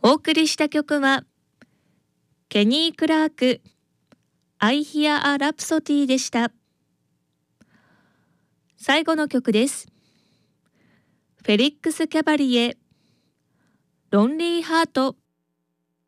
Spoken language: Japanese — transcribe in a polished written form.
お送りした曲はケニー・クラーク I Hear a Rhapsody でした。最後の曲です。フェリックス・キャバリエロンリーハート